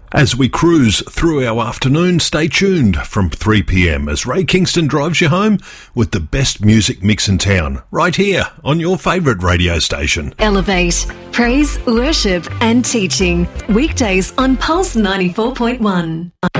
As we cruise through our afternoon, stay tuned from 3 p.m. as Ray Kingston drives you home with the best music mix in town, right here on your favourite radio station. Elevate, praise, worship and teaching. Weekdays on Pulse 94.1.